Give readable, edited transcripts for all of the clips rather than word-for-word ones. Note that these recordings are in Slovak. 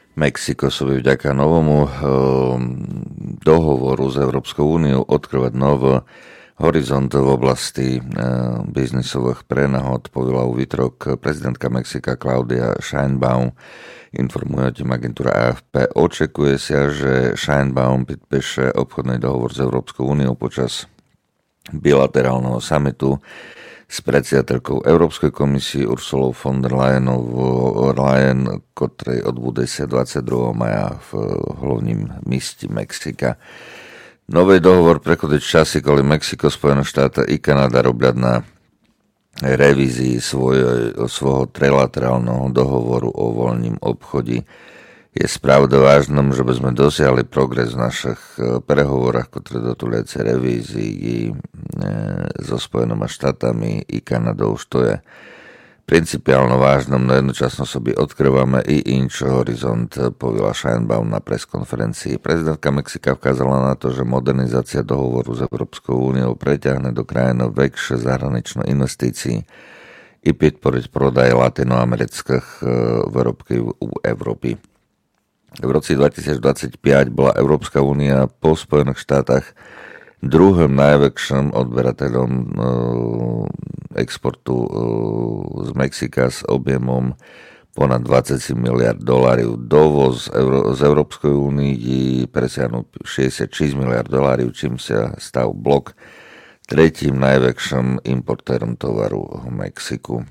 Mexiko sobie vďaka novomu dohovoru s Európskou úniou odkrývať nový horizont v oblasti biznisových prenahod, povedala u výtrok prezidentka Mexika Claudia Sheinbaum. Informuje o tým agentúra AFP. Očekuje sa, že Sheinbaum podpíše obchodný dohovor s Európskou úniou počas bilaterálneho samitu s predsiateľkou Európskej komisie Ursulou von der Leyen, ktorej odbude sa 22. maja v hlavním meste Mexika. Nový dohovor prechodí časy, koli Mexiko, Spojené štáty i Kanada robia na revízii svojho trilaterálneho dohovoru o voľním obchode. Je spravda vážnom, že by sme dosiahli progres v našich prehovorách, ktoré dotuliace revízii so Spojenými štátami i Kanadou, što je principiálno vážnom, no jednočasno sobie odkrývame i inčí horizont, povedala Sheinbaum na preskonferencii. Prezidentka Mexika vkázala na to, že modernizácia dohovoru s Európskou úniou preťahne do krajiny väčšie zahraničné investícií i podporiť prodaj latinoamerických výrobkov u Európy. V roce 2025 bola Európska únia po Spojených štátach druhým najväčším odberateľom exportu z Mexika s objemom ponad 20 miliard dolárov. Dovoz z Európskej únii presiahnu 66 miliard dolárov, čím sa stal blok tretím najväčším importérom tovaru v Mexiku.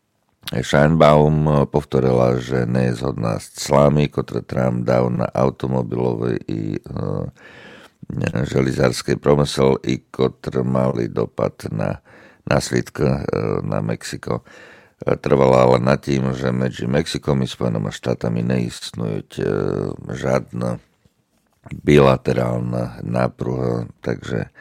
Sheinbaum povtorila, že nie je zhodná s clami, ktoré Trump dal na automobilový i železarský promysel, i ktoré mali dopad na následky na Mexiko. Trvala ale nad tým, že medzi Mexikom i Spojenými štátami neistnúť žiadna bilaterálna nápruha, takže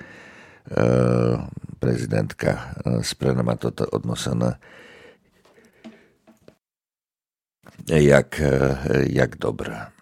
prezidentka sprenama toto odnosené jak dobrá.